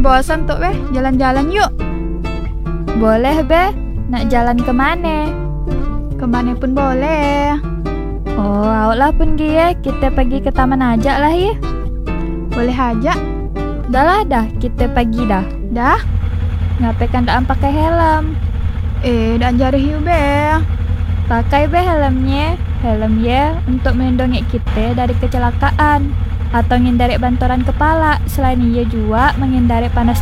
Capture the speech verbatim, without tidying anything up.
bosan tuh beh, jalan-jalan yuk. Boleh beh, nak jalan kemana? Kemana pun boleh. Oh, awaklah pun ya, kita pergi ke taman aja lah ya. Boleh aja. Dah lah dah, kita pergi dah. Dah? Ngapain kan tak pakai helm? Eh, dah jarih yuk beh. Pakai beh helmnya. Helm ya untuk melindungi kita dari kecelakaan atau menghindari benturan kepala. Selain ia juga menghindari panas